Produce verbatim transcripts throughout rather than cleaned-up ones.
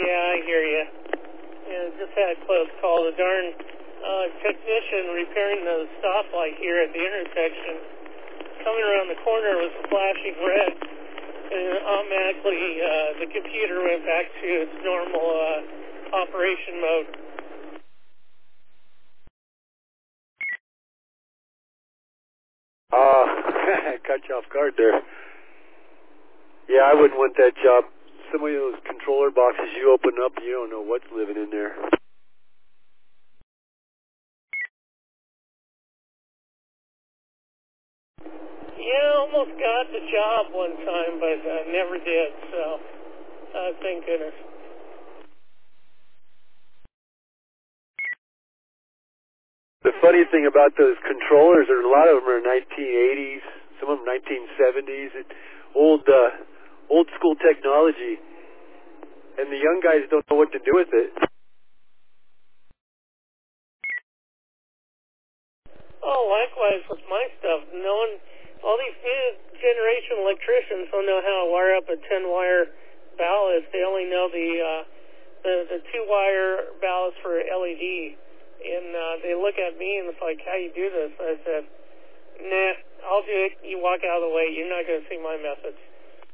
Yeah, I hear you. Yeah, just had a close call. The darn uh, technician repairing the stoplight here at the intersection, coming around the corner was flashing red, and automatically uh, the computer went back to its normal uh, operation mode. Ah, uh, cut you off guard there. Yeah, I wouldn't want that job. Some of those controller boxes you open up, you don't know what's living in there. Yeah, almost got the job one time, but uh, never did, so uh, thank goodness. The funny thing about those controllers, are a lot of them are nineteen eighties, some of them nineteen seventies, it, old, uh, old school technology, and the young guys don't know what to do with it. Oh, likewise with my stuff. No one, all these new generation electricians don't know how to wire up a ten-wire ballast. They only know the uh, the, the two-wire ballast for L E D. And uh, they look at me and it's like, how you do this? I said, nah, I'll do it. You walk out of the way. You're not going to see my methods.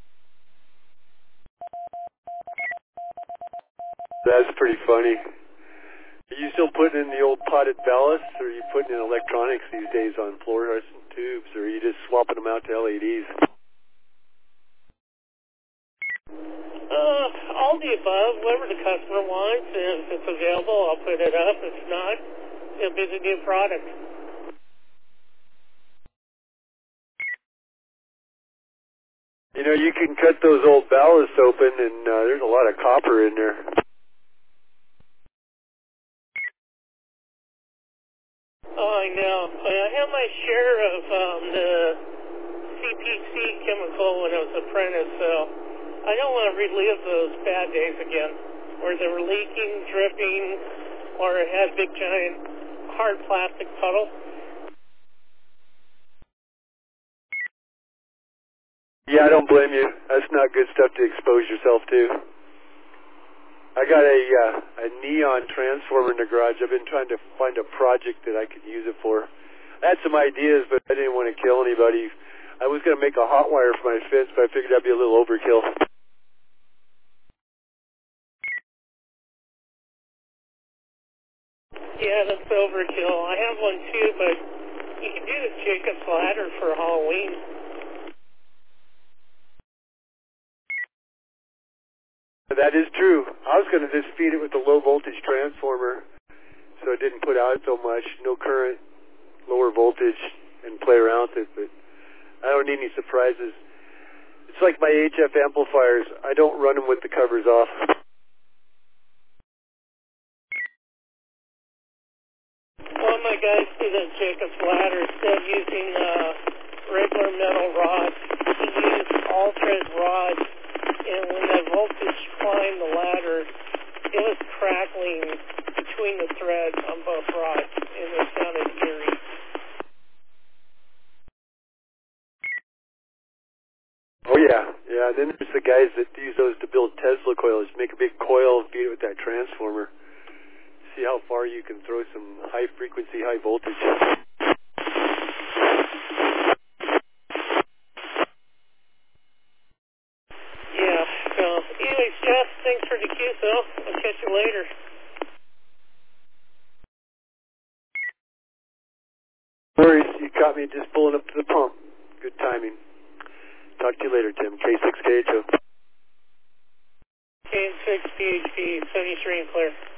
That's pretty funny. Are you still putting in the old potted ballasts, or are you putting in electronics these days on fluorescent tubes, or are you just swapping them out to L E Ds? Uh, all the above, whatever the customer wants. If it's available, I'll put it up. If not, it'll be the new product. You know, you can cut those old ballasts open, and uh, there's a lot of copper in there. Oh, I know. I have my share of um, the C P C chemical when I was an apprentice, so I don't want to relive those bad days again, where they were leaking, dripping, or it had big giant hard plastic puddles. Yeah, I don't blame you. That's not good stuff to expose yourself to. I got a uh, a neon transformer in the garage. I've been trying to find a project that I could use it for. I had some ideas, but I didn't want to kill anybody. I was going to make a hot wire for my fence, but I figured that'd be a little overkill. Yeah, that's overkill. I have one too, but you can do the Jacob's ladder for Halloween. That is true. I was going to just feed it with a low voltage transformer so it didn't put out so much, no current, lower voltage, and play around with it, but I don't need any surprises. It's like my H F amplifiers. I don't run them with the covers off. One of my guys did a Jacob's ladder instead of using uh, regular metal rods. He used all-thread rods, and when that voltage climbed the ladder, it was crackling between the threads on both rods, and it sounded eerie. Oh yeah, yeah. Then there's the guys that use those to build Tesla coils. Make a big coil, feed it with that transformer. See how far you can throw some high frequency, high voltage. Yeah, so anyways, Jeff, thanks for the Q S O. I'll catch you later. No worries, you caught me just pulling up to the pump. Good timing. Talk to you later, Tim. K six K H O. K six P H P, seventy-three and clear.